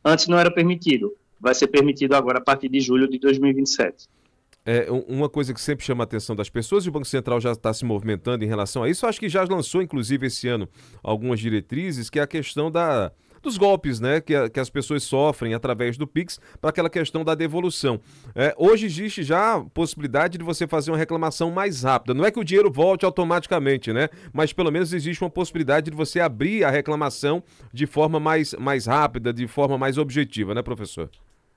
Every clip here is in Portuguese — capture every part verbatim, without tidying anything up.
Antes não era permitido. Vai ser permitido agora a partir de julho de dois mil e vinte e sete. É, um- uma coisa que sempre chama a atenção das pessoas, e o Banco Central já está se movimentando em relação a isso, acho que já lançou, inclusive, esse ano, algumas diretrizes, que é a questão da, dos golpes, né, que, a- que as pessoas sofrem através do Pix, para aquela questão da devolução. É, hoje existe já a possibilidade de você fazer uma reclamação mais rápida. Não é que o dinheiro volte automaticamente, né, mas pelo menos existe uma possibilidade de você abrir a reclamação de forma mais, mais rápida, de forma mais objetiva, né, professor?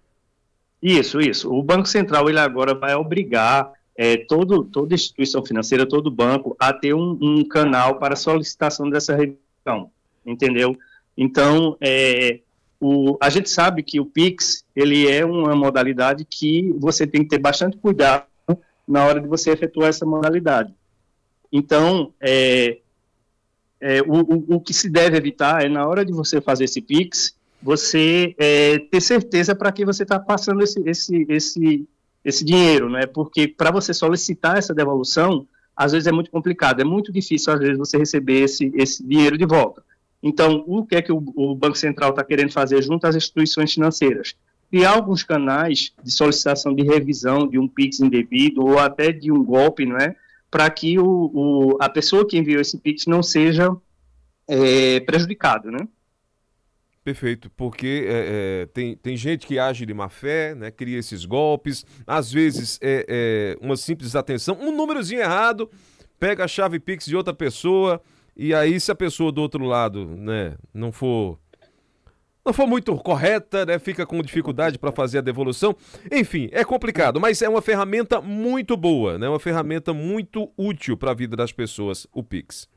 Isso, isso. O Banco Central ele agora vai obrigar é, todo, toda instituição financeira, todo banco, a ter um, um canal para solicitação dessa revisão, entendeu? Então, é, o, a gente sabe que o Pix ele é uma modalidade que você tem que ter bastante cuidado na hora de você efetuar essa modalidade. Então, é, é, o, o, o que se deve evitar é, na hora de você fazer esse Pix, você é, ter certeza para que você está passando esse, esse, esse, esse dinheiro, né? Porque para você solicitar essa devolução, às vezes é muito complicado, é muito difícil, às vezes, você receber esse, esse dinheiro de volta. Então, o que é que o, o Banco Central está querendo fazer junto às instituições financeiras? Criar alguns canais de solicitação de revisão de um Pix indevido ou até de um golpe, não é? Para que o, o, a pessoa que enviou esse Pix não seja é, prejudicado, né? Perfeito, porque é, é, tem, tem gente que age de má fé, né, cria esses golpes, às vezes é, é uma simples atenção, um númerozinho errado, pega a chave Pix de outra pessoa, e aí se a pessoa do outro lado, né, não for, não for muito correta, né, fica com dificuldade para fazer a devolução. Enfim, é complicado, mas é uma ferramenta muito boa, né, uma ferramenta muito útil para a vida das pessoas, o Pix.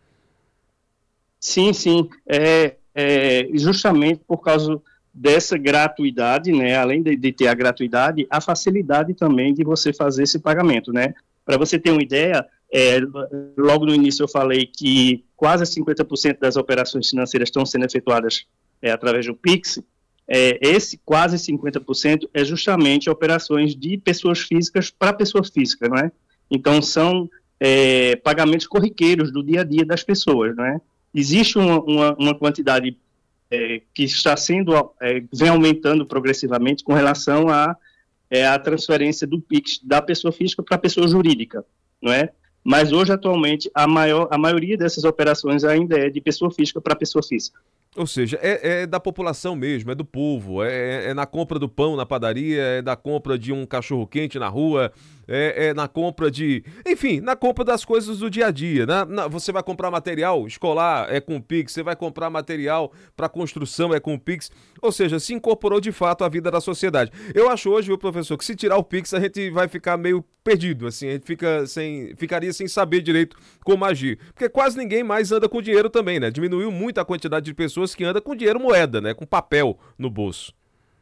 Sim, sim. É, é, justamente por causa dessa gratuidade, né, além de, de ter a gratuidade, a facilidade também de você fazer esse pagamento, né? Para você ter uma ideia, é, logo no início eu falei que quase cinquenta por cento das operações financeiras estão sendo efetuadas é, através do Pix. É, esse quase cinquenta por cento é justamente operações de pessoas físicas para pessoas físicas, não é? Então, são é, pagamentos corriqueiros do dia a dia das pessoas, não é? Existe uma, uma, uma quantidade é, que está sendo, é, vem aumentando progressivamente com relação à é, a transferência do Pix da pessoa física para a pessoa jurídica, não é? Mas hoje, atualmente, a, maior, a maioria dessas operações ainda é de pessoa física para pessoa física. Ou seja, é, é da população mesmo, é do povo, é, é na compra do pão na padaria, é da compra de um cachorro-quente na rua, é, é na compra de... Enfim, na compra das coisas do dia a dia. Na, na- você vai comprar material escolar, é com o Pix, você vai comprar material para construção, é com o Pix. Ou seja, se incorporou de fato à vida da sociedade. Eu acho hoje, viu, professor, que se tirar o Pix a gente vai ficar meio perdido, assim, a gente fica sem, ficaria sem saber direito como agir. Porque quase ninguém mais anda com dinheiro também, né? Diminuiu muito a quantidade de pessoas que andam com dinheiro moeda, né? Com papel no bolso.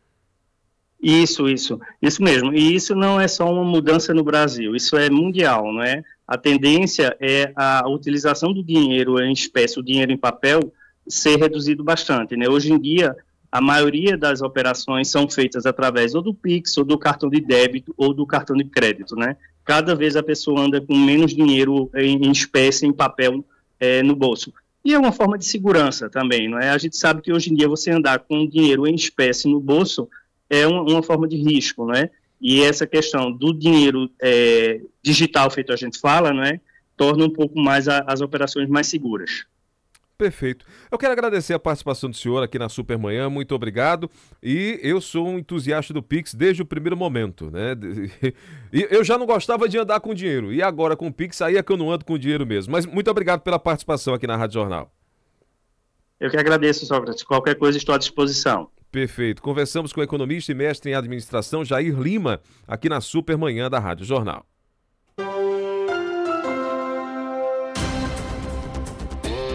Isso, isso, isso mesmo. E isso não é só uma mudança no Brasil, isso é mundial, não é? A tendência é a utilização do dinheiro em espécie, o dinheiro em papel, ser reduzido bastante, né? Hoje em dia, a maioria das operações são feitas através ou do Pix, ou do cartão de débito, ou do cartão de crédito, né? Cada vez a pessoa anda com menos dinheiro em, em espécie, em papel, eh, no bolso. E é uma forma de segurança também, não é? A gente sabe que hoje em dia você andar com dinheiro em espécie no bolso é uma, uma forma de risco, não é? E essa questão do dinheiro é, digital, feito a gente fala, não é? Torna um pouco mais a, as operações mais seguras. Perfeito. Eu quero agradecer a participação do senhor aqui na Supermanhã, muito obrigado. E eu sou um entusiasta do Pix desde o primeiro momento, né? E eu já não gostava de andar com dinheiro. E agora com o Pix, aí é que eu não ando com dinheiro mesmo. Mas muito obrigado pela participação aqui na Rádio Jornal. Eu que agradeço, Sócrates. Qualquer coisa estou à disposição. Perfeito. Conversamos com o economista e mestre em administração Jair Lima, aqui na Supermanhã da Rádio Jornal.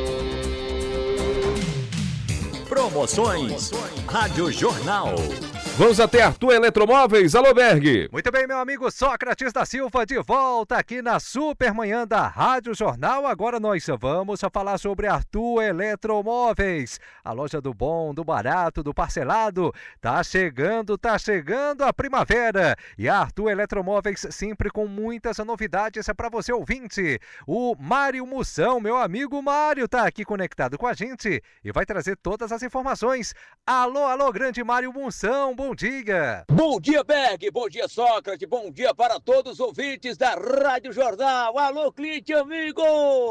Promoções Rádio Jornal. Vamos até Arthur Eletromóveis. Alô, Berg. Muito bem, meu amigo Sócrates da Silva, de volta aqui na Supermanhã da Rádio Jornal. Agora nós vamos falar sobre Arthur Eletromóveis, a loja do bom, do barato, do parcelado. Tá chegando, tá chegando a primavera. E a Arthur Eletromóveis sempre com muitas novidades para você, ouvinte. O Mário Moção, meu amigo Mário, tá aqui conectado com a gente e vai trazer todas as informações. Alô, alô, grande Mário Moção, bom dia. Bom dia, Berg, bom dia, Sócrates, bom dia para todos os ouvintes da Rádio Jornal. Alô, cliente amigo!